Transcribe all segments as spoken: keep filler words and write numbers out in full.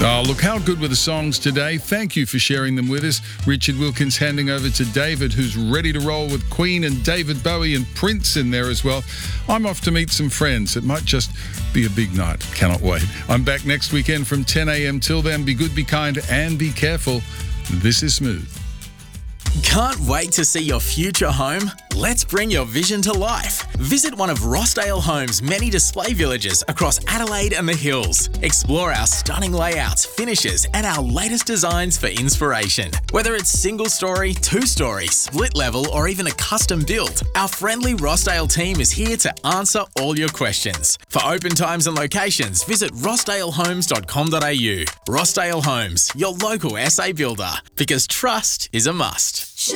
Oh, look, how good were the songs today? Thank you for sharing them with us. Richard Wilkins handing over to David, who's ready to roll with Queen and David Bowie and Prince in there as well. I'm off to meet some friends. It might just be a big night. Cannot wait. I'm back next weekend from ten a.m. Till then, be good, be kind, and be careful. This is Smooth. Can't wait to see your future home? Let's bring your vision to life. Visit one of Rossdale Homes' many display villages across Adelaide and the Hills. Explore our stunning layouts, finishes, and our latest designs for inspiration. Whether it's single story, two story, split level, or even a custom build, our friendly Rossdale team is here to answer all your questions. For open times and locations, visit rossdale homes dot com dot a u. Rossdale Homes, your local S A builder, because trust is a must.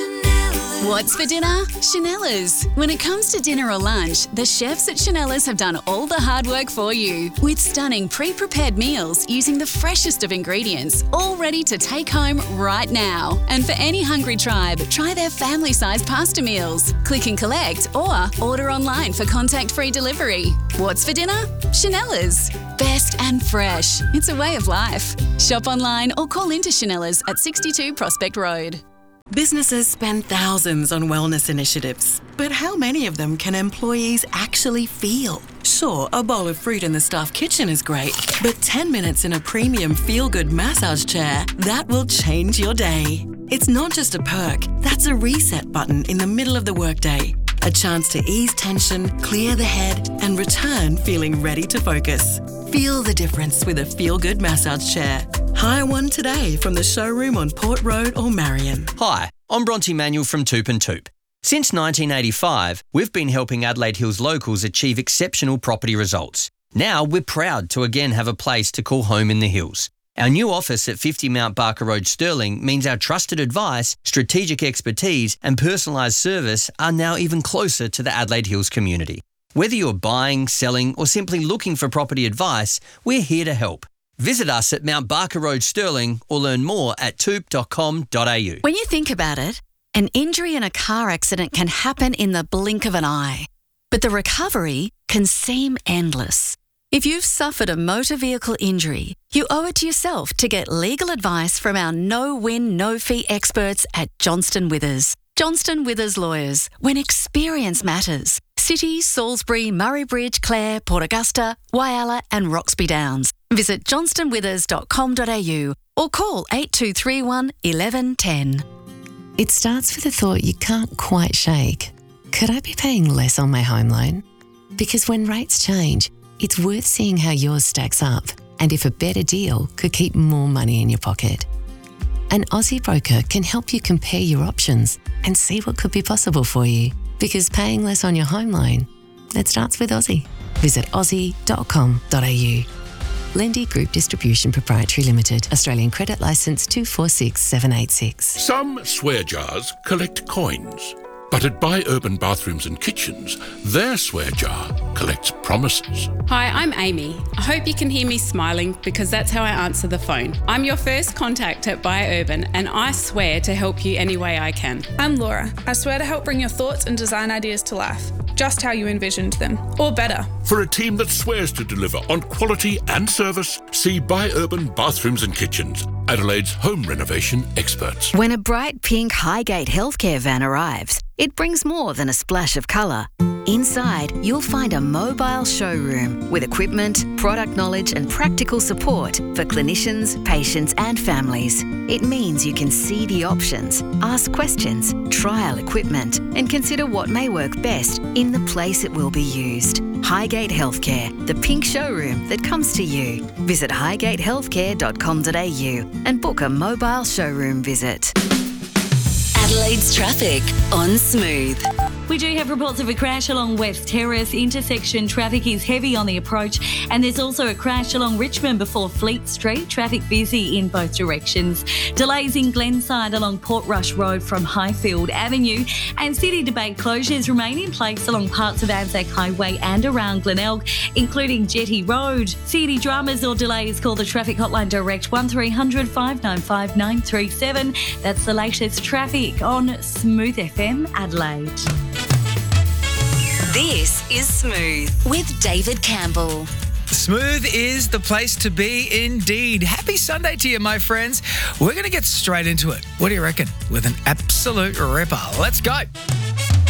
What's for dinner? Chanela's. When it comes to dinner or lunch, the chefs at Chanela's have done all the hard work for you with stunning pre-prepared meals using the freshest of ingredients, all ready to take home right now. And for any hungry tribe, try their family-sized pasta meals. Click and collect or order online for contact-free delivery. What's for dinner? Chanela's. Best and fresh. It's a way of life. Shop online or call into Chanela's at sixty-two Prospect Road. Businesses spend thousands on wellness initiatives, but how many of them can employees actually feel? Sure, a bowl of fruit in the staff kitchen is great, but ten minutes in a premium feel-good massage chair, that will change your day. It's not just a perk, that's a reset button in the middle of the workday. A chance to ease tension, clear the head, and return feeling ready to focus. Feel the difference with a feel-good massage chair. Hire one today from the showroom on Port Road or Marion. Hi, I'm Bronte Manuel from Toop and Toop. Since nineteen eighty-five, we've been helping Adelaide Hills locals achieve exceptional property results. Now we're proud to again have a place to call home in the hills. Our new office at fifty Mount Barker Road, Stirling, means our trusted advice, strategic expertise and personalised service are now even closer to the Adelaide Hills community. Whether you're buying, selling or simply looking for property advice, we're here to help. Visit us at Mount Barker Road, Stirling, or learn more at toop dot com dot a u. When you think about it, an injury in a car accident can happen in the blink of an eye, but the recovery can seem endless. If you've suffered a motor vehicle injury, you owe it to yourself to get legal advice from our no-win, no-fee experts at Johnston Withers. Johnston Withers Lawyers, when experience matters. City, Salisbury, Murray Bridge, Clare, Port Augusta, Whyalla and Roxby Downs. Visit johnston withers dot com dot a u or call eight two three one, one one one zero. It starts with a thought you can't quite shake. Could I be paying less on my home loan? Because when rates change, it's worth seeing how yours stacks up and if a better deal could keep more money in your pocket. An Aussie broker can help you compare your options and see what could be possible for you. Because paying less on your home loan, it starts with Aussie. Visit aussie dot com dot a u. Lendi Group Distribution Proprietary Limited. Australian Credit Licence two four six seven eight six. Some swear jars collect coins, but at Buy Urban Bathrooms and Kitchens, their swear jar collects promises. Hi, I'm Amy. I hope you can hear me smiling because that's how I answer the phone. I'm your first contact at Buy Urban and I swear to help you any way I can. I'm Laura. I swear to help bring your thoughts and design ideas to life, just how you envisioned them, or better. For a team that swears to deliver on quality and service, see Buy Urban Bathrooms and Kitchens, Adelaide's home renovation experts. When a bright pink Highgate healthcare van arrives, it brings more than a splash of colour. Inside, you'll find a mobile showroom with equipment, product knowledge and practical support for clinicians, patients and families. It means you can see the options, ask questions, trial equipment and consider what may work best in the place it will be used. Highgate Healthcare, the pink showroom that comes to you. Visit highgate healthcare dot com dot a u and book a mobile showroom visit. Adelaide's traffic on Smooth. We do have reports of a crash along West Terrace intersection. Traffic is heavy on the approach, and there's also a crash along Richmond before Fleet Street. Traffic busy in both directions. Delays in Glenside along Portrush Road from Highfield Avenue, and city debate closures remain in place along parts of Anzac Highway and around Glenelg, including Jetty Road. City dramas or delays, call the traffic hotline direct one three hundred, five nine five, nine three seven. That's the latest traffic on Smooth F M Adelaide. This is Smooth with David Campbell. Smooth is the place to be indeed. Happy Sunday to you, my friends. We're going to get straight into it. What do you reckon? With an absolute ripper. Let's go.